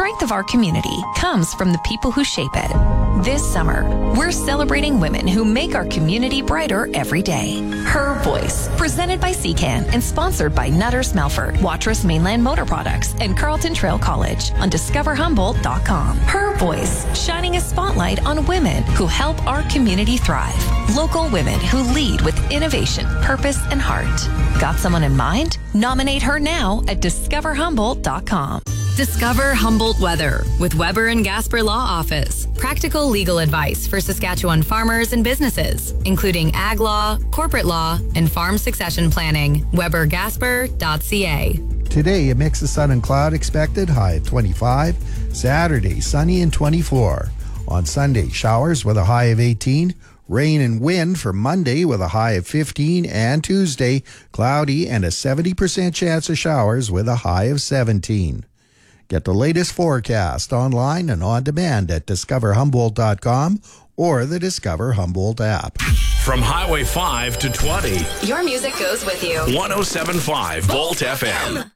strength of our community comes from the people who shape it. This summer, we're celebrating women who make our community brighter every day. Her Voice, presented by CCAN and sponsored by Nutters Melford, Watrous Mainland Motor Products, and Carleton Trail College on discoverhumboldt.com. Her Voice, shining a spotlight on women who help our community thrive. Local women who lead with innovation, purpose, and heart. Got someone in mind? Nominate her now at discoverhumboldt.com. Discover Humboldt Weather with Weber and Gasper Law Office. Practical legal advice for Saskatchewan farmers and businesses, including ag law, corporate law, and farm succession planning. WeberGasper.ca. Today, a mix of sun and cloud expected, high of 25. Saturday, sunny and 24. On Sunday, showers with a high of 18. Rain and wind for Monday with a high of 15. And Tuesday, cloudy and a 70% chance of showers with a high of 17. Get the latest forecast online and on demand at discoverhumboldt.com or the Discover Humboldt app. From Highway 5 to 20. Your music goes with you. 107.5 Volt FM.